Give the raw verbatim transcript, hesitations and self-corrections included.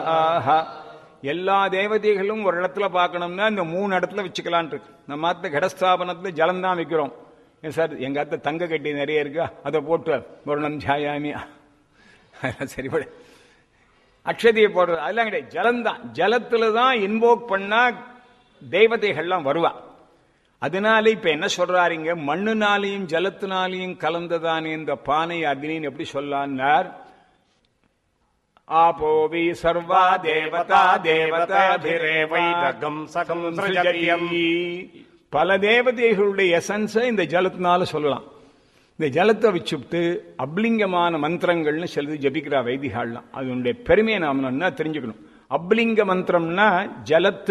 ஆஹா எல்லா தேவதைகளும் ஒரு இடத்துல பார்க்கணும்னா இந்த மூணு இடத்துல வச்சுக்கலான் இருக்கு. நம்ம ஆத்த கடஸ்தாபனத்துல ஜலம் தான் வைக்கிறோம். ஏன் சார் எங்க அத்த தங்க கட்டி நிறைய இருக்கா, அதை போட்டு வருணம் ஜாயாமி சரிபட அக்ஷதியை போடுறது அதெல்லாம் கிடையாது. ஜலம்தான், ஜலத்துல தான் இன்வோக் பண்ணா தேவதைகள்லாம் வருவா. அதனால இப்ப என்ன சொல்றாருங்க, மண்ணுனாலையும் ஜலத்தினாலையும் கலந்ததானே இந்த பானை அக்னின்னு எப்படி சொல்லான்னார். ஆபோவி சர்வா தேவதா தேவதாபிரேவைரகம் சகம் ஸ்ருஜயம். பல தேவதைகளுடைய எசன்ஸை இந்த ஜலத்தினால சொல்லலாம். இந்த ஜலத்தை வச்சுட்டு அப்லிங்கமான மந்திரங்கள்னு சிலது ஜபிக்கிறா வைதிகாலாம். அதனுடைய பெருமையை நாம தெரிஞ்சுக்கணும். அப்லிங்க மந்திரம்னா ஜலத்து